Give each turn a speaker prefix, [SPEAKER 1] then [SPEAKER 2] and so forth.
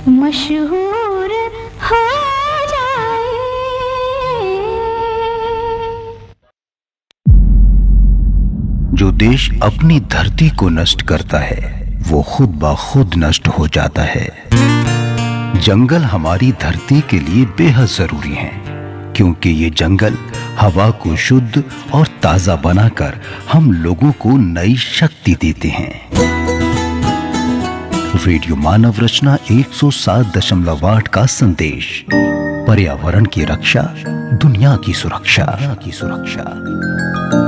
[SPEAKER 1] मशहूर हो जाए।
[SPEAKER 2] जो देश अपनी धरती को नष्ट करता है वो खुद ब खुद नष्ट हो जाता है। जंगल हमारी धरती के लिए बेहद जरूरी हैं, क्योंकि ये जंगल हवा को शुद्ध और ताजा बनाकर हम लोगों को नई शक्ति देते हैं। रेडियो मानव रचना 107.8 का संदेश, पर्यावरण की रक्षा, दुनिया की सुरक्षा।